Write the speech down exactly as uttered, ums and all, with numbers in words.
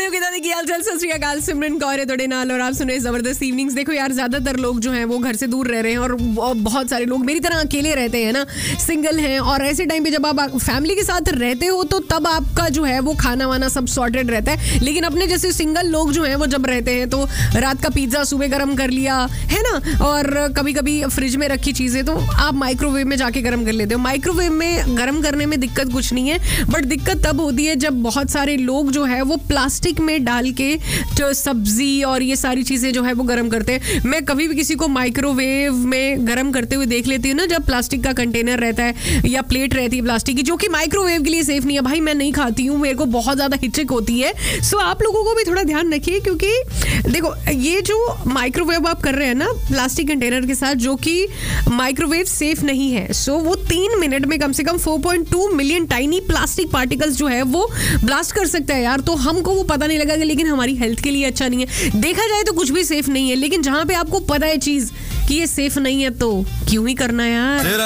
सिमरन कौर है तोड़े नाल और आप सुने जबरदस्त इवनिंग्स। देखो यार, ज्यादातर लोग जो हैं वो घर से दूर रह रहे हैं और बहुत सारे लोग मेरी तरह अकेले रहते हैं ना, सिंगल हैं। और ऐसे टाइम पे जब आप फैमिली के साथ रहते हो तो तब आपका जो है वो खाना वाना सब सॉर्टेड रहता है। लेकिन अपने जैसे सिंगल लोग जो हैं वो जब रहते हैं तो रात का पिज्जा सुबह गर्म कर लिया है ना, और कभी कभी फ्रिज में रखी चीजें तो आप माइक्रोवेव में जाके गर्म कर लेते हो। माइक्रोवेव में गर्म करने में दिक्कत कुछ नहीं है, बट दिक्कत तब होती है जब बहुत सारे लोग जो है वो प्लास्टिक में डाल के जो सब्जी और ये सारी चीजें जो है वो गर्म करते हैं। मैं कभी भी किसी को माइक्रोवेव में गर्म करते हुए देख लेती हूँ ना, जब प्लास्टिक का कंटेनर रहता है या प्लेट रहती है प्लास्टिक की, जो कि माइक्रोवेव के लिए सेफ नहीं है। भाई मैं नहीं खाती हूँ, मेरे को बहुत ज्यादा हिचक होती है। सो आप लोगों को भी थोड़ा ध्यान रखिए, क्योंकि देखो ये जो माइक्रोवेव आप कर रहे हैं ना प्लास्टिक कंटेनर के साथ, जो कि माइक्रोवेव सेफ नहीं है। सो वो तीन मिनट में कम से कम four point two million tiny plastic particles जो है वो ब्लास्ट कर सकता है यार। तो हमको वो पता नहीं लगा, लेकिन हमारी हेल्थ के लिए अच्छा नहीं है। देखा जाए तो कुछ भी सेफ नहीं है, लेकिन जहां पे आपको पता है चीज कि ये सेफ नहीं है तो क्यों ही करना यार।